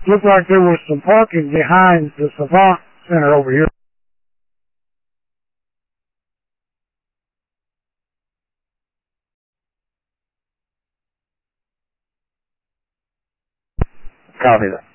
Looked like there was some parking behind the Savant Center over here. Copy that.